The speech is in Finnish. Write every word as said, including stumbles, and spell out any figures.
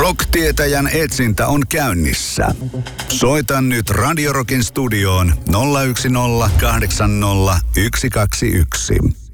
Rock-tietäjän etsintä on käynnissä. Soita nyt Radio Rockin studioon nolla yksi nolla kahdeksan nolla yksi kaksi yksi.